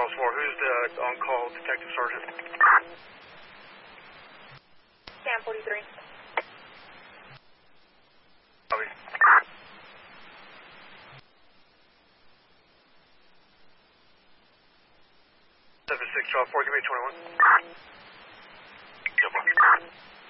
Charles 4. Who's the on-call detective sergeant? Cam 43. Copy. 7-6 Charles 4, give me 21.